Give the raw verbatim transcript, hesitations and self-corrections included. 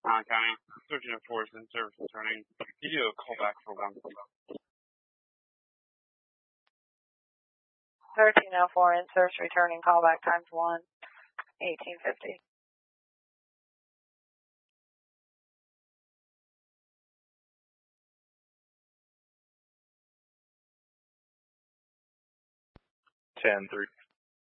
Uh, County, thirteen oh four is in service returning. Can you do a call back for one, please? thirteen oh four in service returning, callback times one, eighteen fifty. ten three.